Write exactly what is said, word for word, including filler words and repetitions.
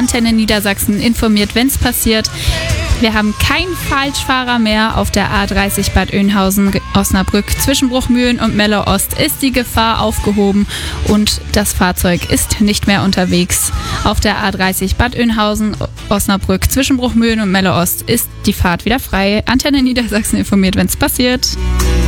Antenne Niedersachsen informiert, wenn es passiert. Wir haben keinen Falschfahrer mehr auf der A dreißig Bad Oeynhausen-Osnabrück. Zwischen Bruchmühlen und Mello-Ost ist die Gefahr aufgehoben und das Fahrzeug ist nicht mehr unterwegs. Auf der A dreißig Bad Oeynhausen-Osnabrück zwischen Bruchmühlen und Mello-Ost ist die Fahrt wieder frei. Antenne Niedersachsen informiert, wenn es passiert.